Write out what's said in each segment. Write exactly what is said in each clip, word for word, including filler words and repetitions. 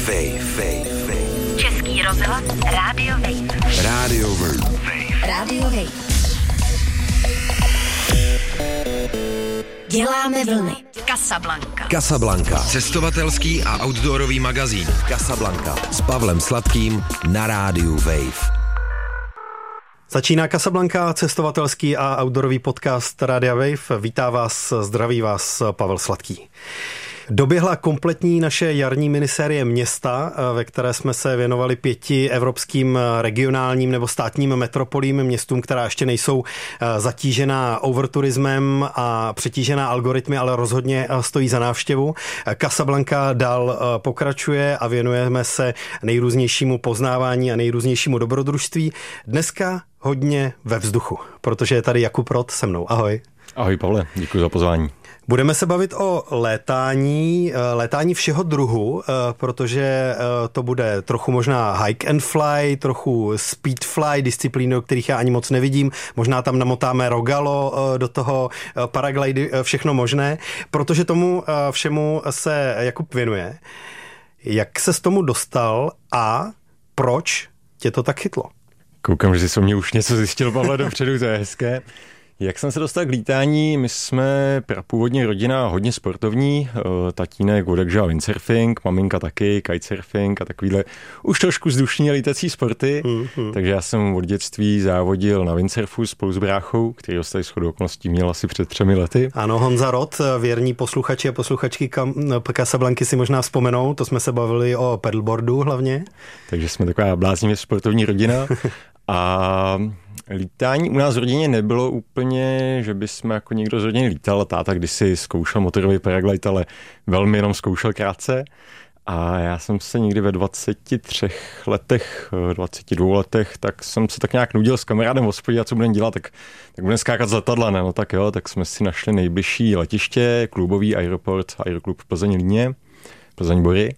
Wave, Wave, Wave. Český rozhlas, Rádio Wave. Rádio Wave. Rádio Wave. Děláme vlny. Casablanca. Casablanca. Cestovatelský a outdoorový magazín. Casablanca. S Pavlem Sladkým na Rádiu Wave. Začíná Casablanca, cestovatelský a outdoorový podcast Rádia Wave. Vítá vás, zdraví vás Pavel Sladký. Doběhla kompletní naše jarní minisérie Města, ve které jsme se věnovali pěti evropským regionálním nebo státním metropolím, městům, která ještě nejsou zatížená overturismem a přetížená algoritmy, ale rozhodně stojí za návštěvu. Casablanca dál pokračuje a věnujeme se nejrůznějšímu poznávání a nejrůznějšímu dobrodružství. Dneska hodně ve vzduchu, protože je tady Jakub Rod se mnou. Ahoj. Ahoj Pavle, děkuji za pozvání. Budeme se bavit o létání, létání všeho druhu, protože to bude trochu možná hike and fly, trochu speed fly, disciplíny, o kterých já ani moc nevidím. Možná tam namotáme rogalo do toho, paraglidy, všechno možné, protože tomu všemu se Jakub věnuje. Jak ses tomu dostal a proč tě to tak chytlo? Koukám, že jsi o mě už něco zjistil, Pavle, dopředu, to je hezké. Jak jsem se dostal k lítání? My jsme původně rodina hodně sportovní, tatínek odjakžel windsurfing, maminka taky, kitesurfing a takovýhle už trošku vzdušní lítací sporty, mm-hmm. takže já jsem od dětství závodil na windsurfu spolu s bráchou, který dostali shodou okolností měl asi před třemi lety. Ano, Honza Rod, věrní posluchači a posluchačky Casablanky si možná vzpomenou, to jsme se bavili o paddleboardu hlavně. Takže jsme taková bláznivě sportovní rodina. A lítání u nás v rodině nebylo úplně, že bychom jako někdo z rodiny lítal. Táta kdysi zkoušel motorový paraglide, ale velmi jenom zkoušel krátce. A já jsem se někdy ve dvaceti třech letech, dvaceti dvou letech, tak jsem se tak nějak nudil s kamarádem v hospodě a co budeme dělat, tak, tak budeme skákat z letadla, ne? No tak jo, tak jsme si našli nejbližší letiště, klubový aeroport, aeroklub Plzeň-Líně, Plzeň-Bory.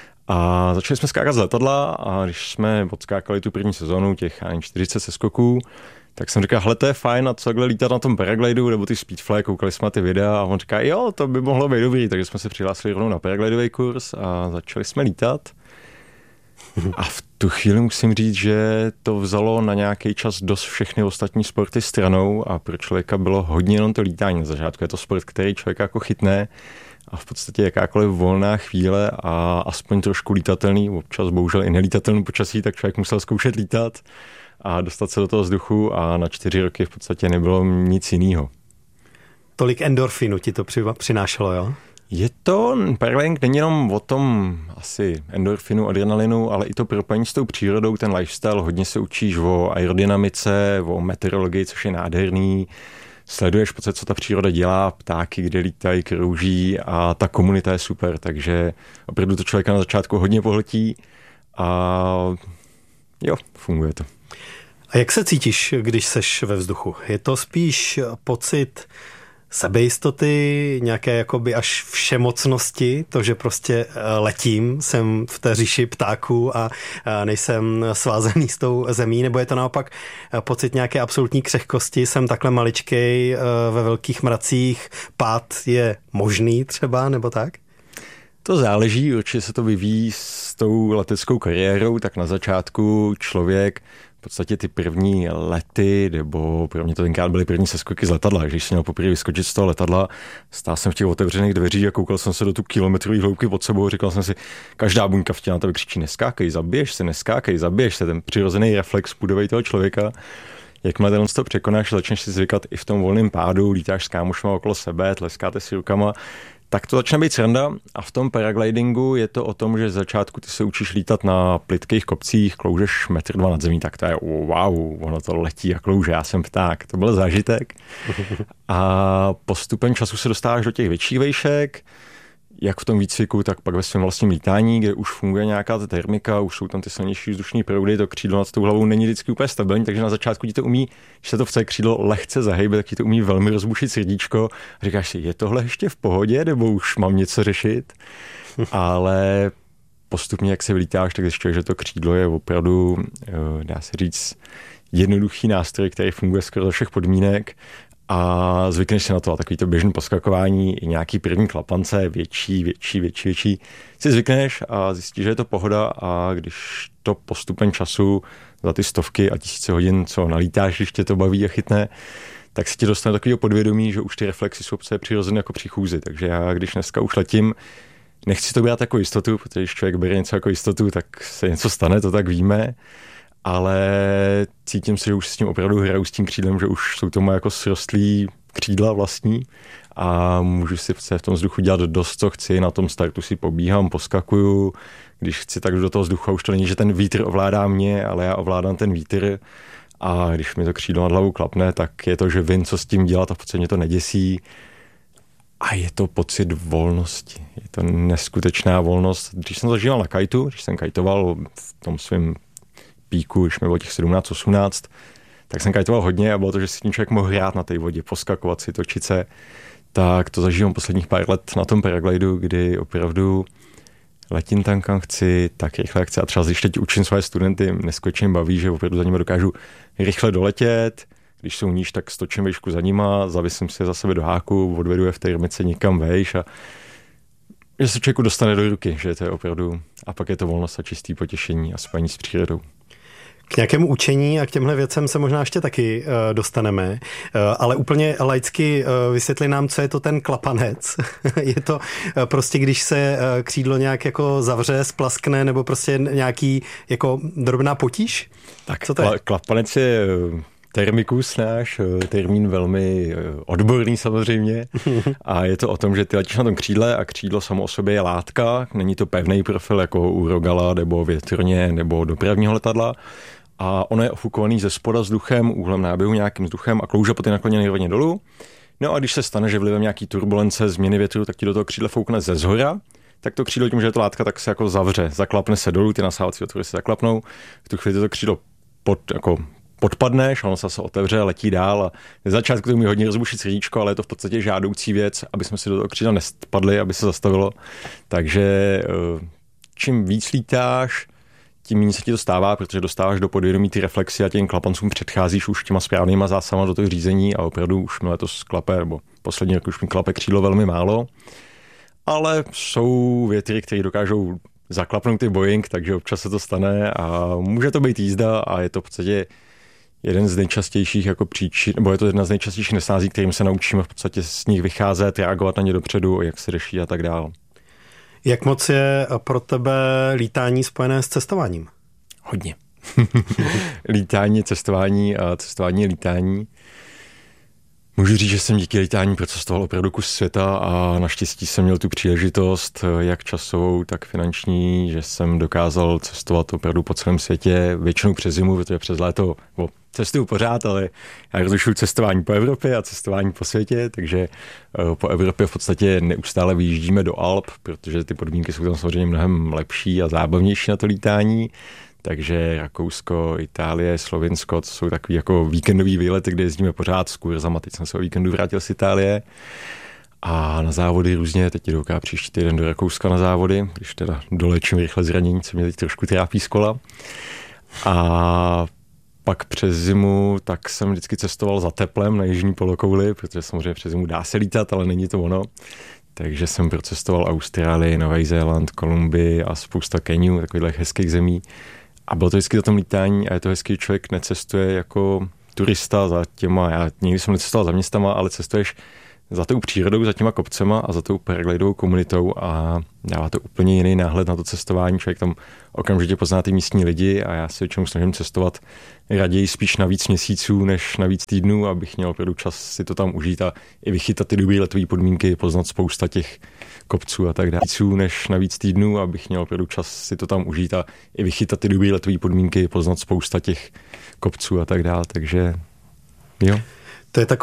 A začali jsme skákat z letadla a když jsme odskákali tu první sezonu, těch čtyřicet seskoků, tak jsem říkal, hele, to je fajn, a co takhle lítat na tom paraglidu nebo ty speedfly, koukali jsme na ty videa a on říká, jo, to by mohlo být dobrý, takže jsme se přihlásili rovnou na paraglidový kurz a začali jsme lítat. A v tu chvíli musím říct, že to vzalo na nějaký čas dost všechny ostatní sporty stranou a pro člověka bylo hodně jenom to lítání. Na začátku je to sport, který člověka jako chytne a v podstatě jakákoliv volná chvíle a aspoň trošku lítatelný, občas bohužel i nelítatelný počasí, tak člověk musel zkoušet lítat a dostat se do toho vzduchu a na čtyři roky v podstatě nebylo nic jiného. Tolik endorfinu ti to přinášelo, jo? Je to, paragliding není jenom o tom asi endorfinu, adrenalinu, ale i to propojení s tou přírodou, ten lifestyle, hodně se učíš o aerodynamice, o meteorologii, což je nádherný. Sleduješ v podstatě, co ta příroda dělá, ptáky, kde lítají, krouží a ta komunita je super, takže opravdu to člověka na začátku hodně pohltí a jo, funguje to. A jak se cítíš, když seš ve vzduchu? Je to spíš pocit sebejistoty, nějaké jakoby až všemocnosti, to, že prostě letím, jsem v té říši ptáků a nejsem svázaný s tou zemí, nebo je to naopak pocit nějaké absolutní křehkosti, jsem takhle maličkej ve velkých mracích, pád je možný třeba, nebo tak? To záleží, určitě se to vyvíjí s tou leteckou kariérou, tak na začátku člověk v podstatě ty první lety, nebo pro mě to tenkrát byly první seskoky z letadla, když jsem měl poprvé vyskočit z toho letadla, stál jsem v těch otevřených dveřích a koukal jsem se do tu kilometrový hloubky pod sebou a říkal jsem si, každá buňka v těle na tebe křičí, neskákej, zabiješ se, neskákej, zabiješ se, ten přirozený reflex půdovej toho člověka. Jakmile ten to překonáš, začneš si zvykat i v tom volném pádu, lítáš s kámošma okolo sebe, tleskáte si rukama, tak to začne být sranda a v tom paraglidingu je to o tom, že z začátku ty se učíš lítat na plytkých kopcích, kloužeš metr dva nad zemí, tak to je wow, ono to letí a klouže, já jsem pták, to byl zážitek. A postupem času se dostáváš do těch větších vejšek, jak v tom výcviku, tak pak ve svém vlastním lítání, kde už funguje nějaká ta termika, už jsou tam ty silnější vzdušní proudy, to křídlo nad tou hlavou není vždycky úplně stabilní, takže na začátku ti to umí, když se to chce křídlo lehce zahejbe, tak ti to umí velmi rozbušit srdíčko. A říkáš si, je tohle ještě v pohodě, nebo už mám něco řešit? Ale postupně, jak se vylítáš, tak zjišťuješ, že to křídlo je opravdu, dá se říct, jednoduchý nástroj, který funguje skoro za všech podmínek. a zvykneš si na to a takový to běžné poskakování i nějaký první klapance, větší, větší, větší, větší, si zvykneš a zjistíš, že je to pohoda a když to postupem času za ty stovky a tisíce hodin, co nalítáš, když tě to baví a chytne, tak si ti dostane takového podvědomí, že už ty reflexy jsou přirozené jako při chůzi. Takže já, když dneska už letím, nechci to brát jako jistotu, protože když člověk bere něco jako jistotu, tak se něco stane, to tak víme, ale cítím si, že už s tím opravdu hraju s tím křídlem, že už jsou to moje jako srostlý křídla vlastní a můžu si v tom vzduchu dělat dost, co chci, na tom startu si pobíhám, poskakuju, když chci, tak do toho vzduchu už to není, že ten vítr ovládá mě, ale já ovládám ten vítr a když mi to křídlo nad hlavou klapne, tak je to, že vím, co s tím dělat a v podstatě mě to neděsí. A je to pocit volnosti. Je to neskutečná volnost. Když jsem zažíval na kajtu, když jsem kajtoval v tom svém píku, když mi bylo těch sedmnáct osmnáct, tak jsem kajtoval hodně a bylo to, že si tím člověk mohl hrát na té vodě, poskakovat si, točit se. Tak to zažívám posledních pár let na tom paraglidu, kdy opravdu letím tam, kam chci, tak rychle jak chci. A třeba když teď učím svoje studenty, neskutečně baví, že opravdu za nimi dokážu rychle doletět. Když jsou níž, tak stočím výšku za nima, zavisím si za sebe do háku, odvedu je v termice někam vejš a že se člověku dostane do ruky, že to je opravdu, a pak je to volnost a čistý potěšení a spojení s přírodou. K nějakému učení a k těmhle věcem se možná ještě taky uh, dostaneme, uh, ale úplně laicky uh, vysvětli nám, co je to ten klapanec. Je to uh, prostě, když se uh, křídlo nějak jako zavře, splaskne, nebo prostě nějaký jako drobná potíž? Tak co to je? Kla- klapanec je termikus náš, termín velmi odborný samozřejmě a je to o tom, že ty letíš na tom křídle a křídlo samo o sobě je látka, není to pevný profil jako u rogala nebo větrně nebo dopravního letadla a ono je ofukovaný ze spoda vzduchem, úhlem náběhu nějakým vzduchem a klouže poté nakloněný rovně dolů. No a když se stane, že vlivem nějaký turbulence, změny větru, tak ti do toho křídla foukne ze zhora, tak to křídlo tím, že je to látka, tak se jako zavře, zaklapne se dolů, ty nasávací otvory se zaklapnou, v tu chvíli to křídlo pod, jako podpadneš, ono se zase otevře, letí dál a na začátku to umí hodně rozbušit srdíčko, ale je to v podstatě žádoucí věc, aby jsme si do toho křídla nespadli, aby se zastavilo. Takže čím víc lítáš, tím méně se ti to stává, protože dostáváš do podvědomí ty reflexy a těm klapancům předcházíš už těma správnýma zásahama do toho řízení a opravdu už mi letos klape, nebo poslední rok už mi klape křídlo velmi málo. Ale jsou větry, které dokážou zaklapnout ty Boeing, takže občas se to stane a může to být jízda a je to v podstatě jeden z nejčastějších jako příčin, nebo je to jedna z nejčastějších nesnází, kterým se naučíme v podstatě z nich vycházet, reagovat na ně dopředu, jak se řeší a tak dál. Jak moc je pro tebe lítání spojené s cestováním? Hodně. Lítání, cestování a cestování je lítání. Můžu říct, že jsem díky lítání procestoval opravdu kus světa a naštěstí jsem měl tu příležitost, jak časovou, tak finanční, že jsem dokázal cestovat opravdu po celém světě, většinou přes zimu, protože přes léto bo, cestuju pořád, ale já rozlišuju cestování po Evropě a cestování po světě, takže po Evropě v podstatě neustále vyjíždíme do Alp, protože ty podmínky jsou tam samozřejmě mnohem lepší a zábavnější na to lítání. Takže Rakousko, Itálie, Slovinsko, to jsou takový jako víkendový výlety, kde jezdíme pořád s kurzama. Teď jsem se o víkendu vrátil z Itálie a na závody různě. Teď jdu příští týden do Rakouska na závody, když teda dolečím rychle zranění, co mě teď trošku trápí z kola. A pak přes zimu tak jsem vždycky cestoval za teplem na jižní polokouli, protože samozřejmě přes zimu dá se lítat, ale není to ono. Takže jsem procestoval Austrálii, Nový Zéland, Kolumbii a spousta Keniů, takových hezkých zemí. A bylo to vždycky o tom lítání a je to hezký, člověk necestuje jako turista za těma, já nikdy jsem necestoval za městama, ale cestuješ za tou přírodou, za těma kopcema a za tou paraglidovou komunitou a dává to úplně jiný náhled na to cestování. Člověk tam okamžitě pozná ty místní lidi a já se většinou snažím cestovat raději spíš na víc měsíců než na víc týdnů, abych měl opravdu čas si to tam užít a i vychytat ty dobré letové podmínky, poznat spousta těch kopců a tak dále. Než na víc týdnů, abych měl opravdu čas si to tam užít a i vychytat ty dobré letové podmínky, poznat spousta těch kopců a tak dále. Takže jo. To je takový